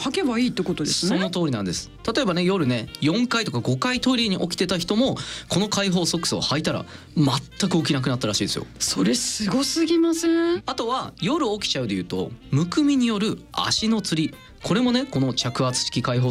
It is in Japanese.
履けばいいってことですね。 その通りなんです。例えばね、夜ね4回とか5回トイレに起きてた人もこの開放ソックスを履いたら全く起きなくなったらしいですよ。 それすごすぎません？ あとは夜起きちゃうでいうとむくみによる足のつり、これもねこの着圧式開放